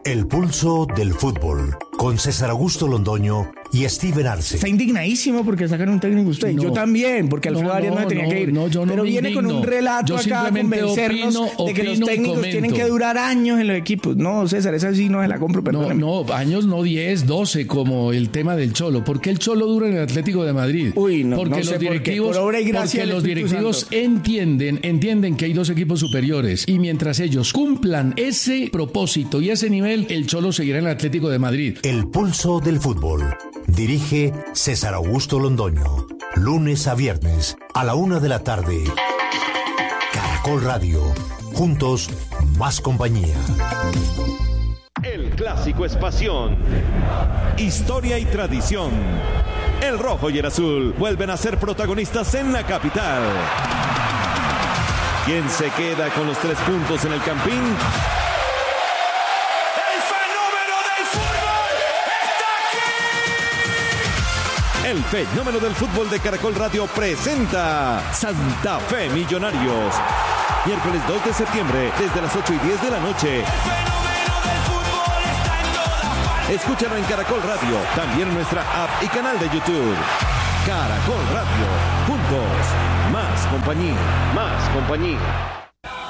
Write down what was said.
El pulso del fútbol, con César Augusto Londoño y Steven Arce. Está indignadísimo porque sacan un técnico usted. No. Yo también, porque Alfredo Arias no tenía que ir. Pero viene con un relato acá a convencernos de que los técnicos tienen que durar años en los equipos. No, César, esa sí no se la compro, perdóneme. No, años no 10, 12, como el tema del Cholo. ¿Por qué el Cholo dura en el Atlético de Madrid? Uy, no, porque no sé los directivos, por obra y gracia porque los directivos entienden que hay dos equipos superiores, y mientras ellos cumplan ese propósito y ese nivel, el Cholo seguirá en el Atlético de Madrid. El pulso del fútbol. Dirige César Augusto Londoño. Lunes a viernes a la 1 de la tarde. Caracol Radio. Juntos, más compañía. El clásico es pasión, historia y tradición. El rojo y el azul vuelven a ser protagonistas en la capital. ¿Quién se queda con los 3 puntos en el Campín? El fenómeno del fútbol de Caracol Radio presenta Santa Fe Millonarios. Miércoles 2 de septiembre, desde las 8:10 de la noche. El fenómeno del fútbol está en todas partes. Escúchalo en Caracol Radio, también en nuestra app y canal de YouTube. Caracol Radio, juntos, más compañía, más compañía.